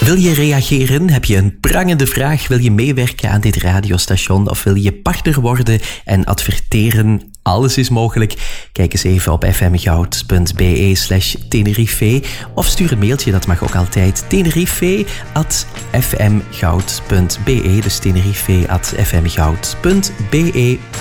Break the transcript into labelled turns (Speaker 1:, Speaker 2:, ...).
Speaker 1: Wil je reageren? Heb je een prangende vraag? Wil je meewerken aan dit radiostation? Of wil je partner worden en adverteren? Alles is mogelijk. Kijk eens even op fmgoud.be/Tenerife of stuur een mailtje, dat mag ook altijd. Tenerife@fmgoud.be, dus Tenerife@fmgoud.be.